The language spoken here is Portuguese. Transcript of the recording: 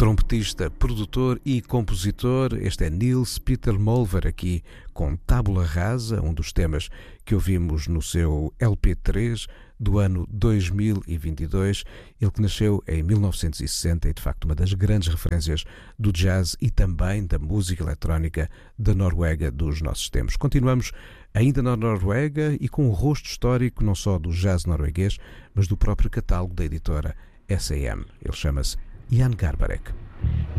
trompetista, produtor e compositor. Este é Niels Peter Mulver, aqui com Tábula Rasa, um dos temas que ouvimos no seu LP3 do ano 2022. Ele que nasceu em 1960 e, de facto, uma das grandes referências do jazz e também da música eletrónica da Noruega dos nossos tempos. Continuamos ainda na Noruega e com o rosto histórico não só do jazz norueguês, mas do próprio catálogo da editora SAM. Ele chama-se Jan Garbarek.